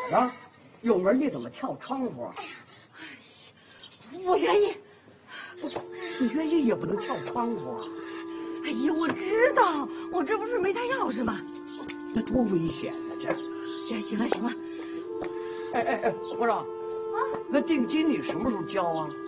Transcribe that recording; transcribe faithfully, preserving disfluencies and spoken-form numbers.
了？有门你怎么跳窗户？ 我愿意。 你愿意也不能跳窗户啊！ 哎呀，我知道，我这不是没带钥匙吗？ 那多危险啊！这。 行行了行了。 哎哎哎，我说，啊，那定金你什么时候交啊？